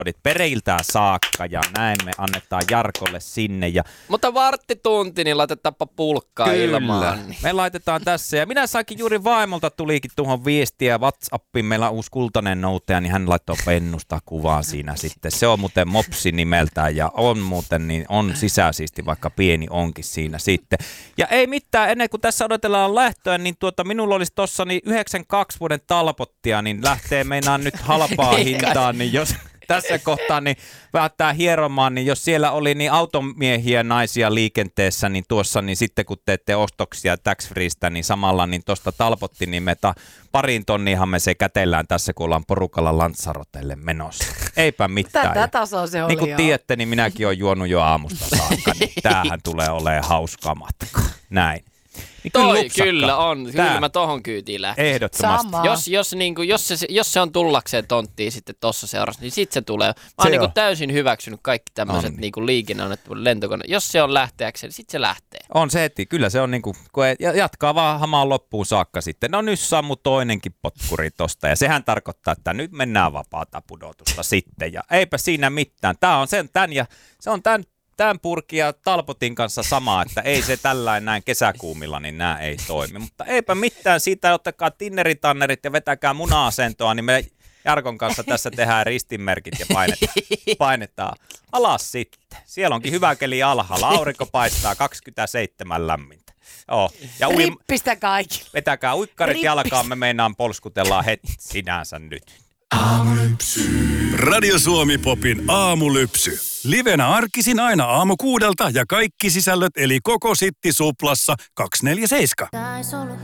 pereiltään saakka ja näin me annetaan Jarkolle sinne. Ja mutta varttitunti, niin laitetaanpa pulkkaa ilmaan. Niin. Me laitetaan tässä ja minä saakin juuri vaimolta tulikin tuohon viestiä WhatsAppiin. Meillä on uusi kultainen noutaja, niin hän laittoi pennusta kuvaa siinä sitten. Se on muuten Mopsi nimeltään ja on muuten niin on sisäsiisti, vaikka pieni onkin siinä sitten. Ja ei mitään, ennen kuin tässä odotellaan lähtöä, niin minulla olisi tossa niin 92 vuoden talpottia, niin lähtee meinaan nyt halpaa hintaan, niin jos tässä kohtaa niin päättää hieromaan, niin jos siellä oli niin automiehiä naisia liikenteessä, niin tuossa niin sitten kun teette ostoksia tax-freestä, niin samalla niin tuosta talpottinimeta 2 tonniahan me se kätellään tässä, kun ollaan porukalla Lanzarotelle menossa. Eipä mitään. Tätä tasoa se oli. Niin kuin tiedätte, niin minäkin olen juonut jo aamusta saakka, niin tämähän tulee olemaan hauska matka. Näin. Niin kyllä on. Kyllä mä tohon kyytiin lähtin. Ehdottomasti. Jos se on tullakseen tonttiin sitten tossa seurassa, niin sit se tulee. Mä oon niinku täysin hyväksynyt kaikki tämmöiset niinku liikenneonnettomuuden lentokone. Jos se on lähteäkseen, niin sit se lähtee. On se heti. Kyllä se on niinku, kun jatkaa vaan hamaan loppuun saakka sitten. No nyt sammu toinenkin potkuri tosta. Ja sehän tarkoittaa, että nyt mennään vapaata pudotusta sitten. Ja eipä siinä mitään. Tää on sen tän ja se on tän purki ja talpotin kanssa sama, että ei se tällainen näin kesäkuumilla, niin nämä ei toimi. Mutta eipä mitään siitä, ottakaa tinneritannerit ja vetäkää muna-asentoa, niin me Jarkon kanssa tässä tehdään ristinmerkit ja painetaan alas sitten. Siellä onkin hyvä keli alhaalla, aurinko paistaa 27 lämmintä. Ja Rippistä kaikille. Vetäkää uikkarit jalkaan, me meinaan polskutellaan heti sinänsä nyt. Aamulypsy. Radio Suomi Popin aamulypsy. Livenä arkisin aina 6:00 ja kaikki sisällöt eli koko Sitti Suplassa 247.